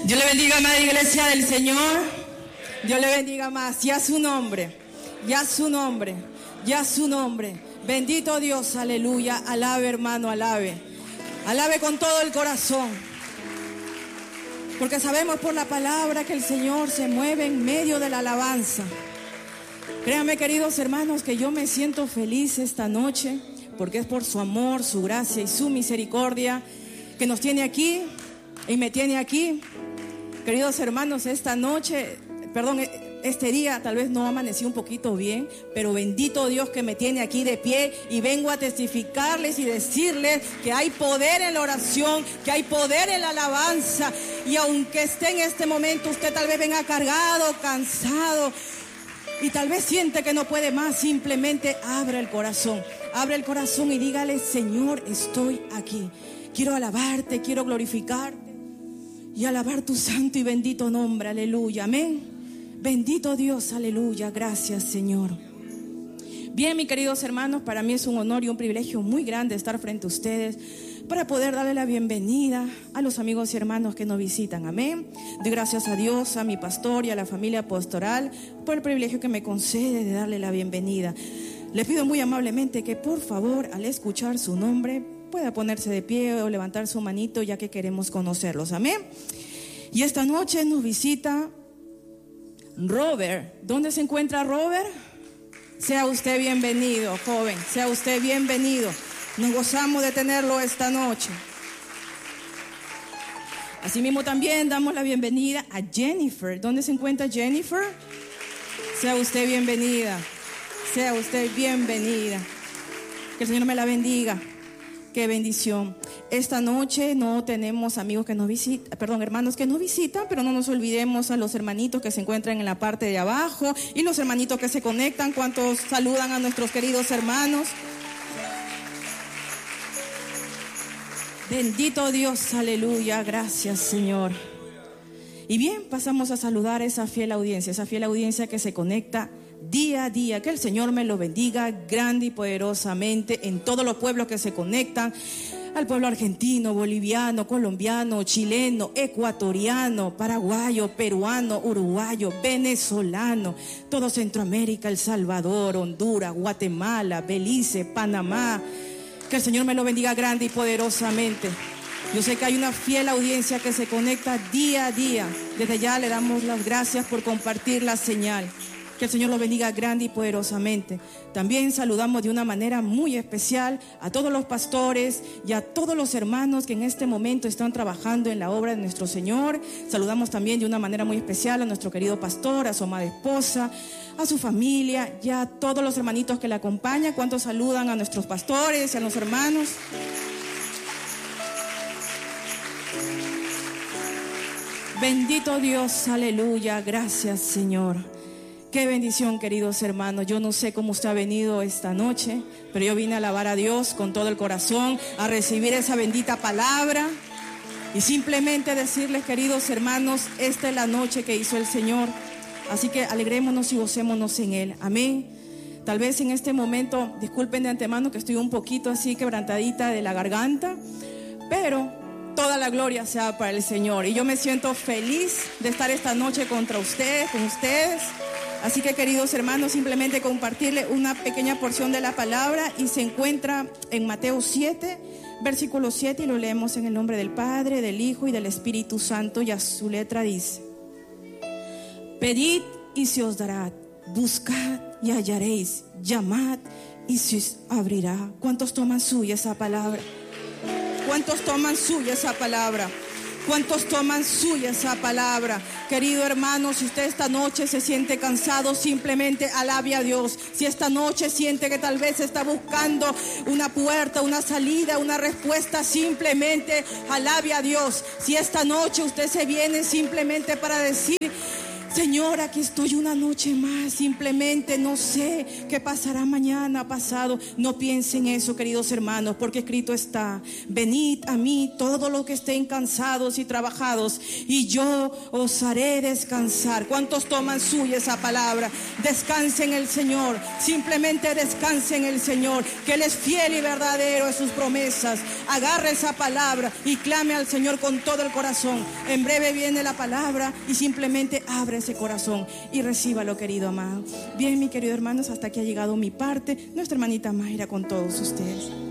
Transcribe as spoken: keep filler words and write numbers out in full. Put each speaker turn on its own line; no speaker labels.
Dios le bendiga, amada iglesia del Señor. Dios le bendiga más. Ya su nombre, ya su nombre, ya su nombre. Bendito Dios, aleluya. Alabe, hermano, alabe. Alabe con todo el corazón. Porque sabemos por la palabra que el Señor se mueve en medio de la alabanza. Créanme, queridos hermanos, que yo me siento feliz esta noche, porque es por su amor, su gracia y su misericordia que nos tiene aquí y me tiene aquí. Queridos hermanos, esta noche, perdón, este día tal vez no amanecí un poquito bien, pero bendito Dios que me tiene aquí de pie y vengo a testificarles y decirles que hay poder en la oración, que hay poder en la alabanza. Y aunque esté en este momento, usted tal vez venga cargado, cansado y tal vez siente que no puede más, simplemente abre el corazón, abre el corazón y dígale: Señor, estoy aquí, quiero alabarte, quiero glorificarte y alabar tu santo y bendito nombre, aleluya, amén. Bendito Dios, aleluya, gracias Señor. Bien, mis queridos hermanos, para mí es un honor y un privilegio muy grande estar frente a ustedes para poder darle la bienvenida a los amigos y hermanos que nos visitan, amén. Doy gracias a Dios, a mi pastor y a la familia pastoral por el privilegio que me concede de darle la bienvenida. Le pido muy amablemente que por favor, al escuchar su nombre, pueda ponerse de pie o levantar su manito, ya que queremos conocerlos, amén. Y esta noche nos visita Robert. ¿Dónde se encuentra Robert? Sea usted bienvenido, joven, sea usted bienvenido. Nos gozamos de tenerlo esta noche. Asimismo también damos la bienvenida a Jennifer. ¿Dónde se encuentra Jennifer? Sea usted bienvenida, sea usted bienvenida. Que el Señor me la bendiga. Qué bendición. Esta noche no tenemos amigos que nos visitan, perdón, hermanos que nos visitan, pero no nos olvidemos a los hermanitos que se encuentran en la parte de abajo y los hermanitos que se conectan. ¿Cuántos saludan a nuestros queridos hermanos? Bendito Dios, aleluya, gracias Señor. Y bien, pasamos a saludar a esa fiel audiencia, esa fiel audiencia que se conecta día a día. Que el Señor me lo bendiga grande y poderosamente en todos los pueblos que se conectan, al pueblo argentino, boliviano, colombiano, chileno, ecuatoriano, paraguayo, peruano, uruguayo, venezolano, todo Centroamérica, El Salvador, Honduras, Guatemala, Belice, Panamá. Que el Señor me lo bendiga grande y poderosamente. Yo sé que hay una fiel audiencia que se conecta día a día. Desde ya le damos las gracias por compartir la señal. Que el Señor lo bendiga grande y poderosamente. También saludamos de una manera muy especial a todos los pastores y a todos los hermanos que en este momento están trabajando en la obra de nuestro Señor. Saludamos también de una manera muy especial a nuestro querido pastor, a su amada esposa, a su familia y a todos los hermanitos que le acompañan. ¿Cuántos saludan a nuestros pastores y a los hermanos? Bendito Dios, aleluya, gracias Señor. Qué bendición, queridos hermanos. Yo no sé cómo usted ha venido esta noche, pero yo vine a alabar a Dios con todo el corazón, a recibir esa bendita palabra y simplemente decirles, queridos hermanos, esta es la noche que hizo el Señor. Así que alegrémonos y gocémonos en Él. Amén. Tal vez en este momento, disculpen de antemano que estoy un poquito así quebrantadita de la garganta, pero toda la gloria sea para el Señor. Y yo me siento feliz de estar esta noche contra ustedes, con ustedes. Así que, queridos hermanos, simplemente compartirle una pequeña porción de la palabra y se encuentra en Mateo siete, versículo siete, y lo leemos en el nombre del Padre, del Hijo y del Espíritu Santo. Y a su letra dice: pedid y se os dará, buscad y hallaréis, llamad y se os abrirá. ¿Cuántos toman suya esa palabra? ¿Cuántos toman suya esa palabra? ¿Cuántos toman suya esa palabra? Querido hermano, si usted esta noche se siente cansado, simplemente alabe a Dios. Si esta noche siente que tal vez está buscando una puerta, una salida, una respuesta, simplemente alabe a Dios. Si esta noche usted se viene simplemente para decir: Señor, aquí estoy una noche más. Simplemente no sé qué pasará mañana, pasado. No piense en eso, queridos hermanos, porque escrito está: venid a mí todos los que estén cansados y trabajados, y yo os haré descansar. ¿Cuántos toman suya esa palabra? Descanse en el Señor. Simplemente descanse en el Señor, que Él es fiel y verdadero en sus promesas. Agarre esa palabra y clame al Señor con todo el corazón. En breve viene la palabra y simplemente abre ese corazón y recíbalo, querido amado. Bien, mis queridos hermanos, hasta aquí ha llegado mi parte. Nuestra hermanita Mayra con todos ustedes.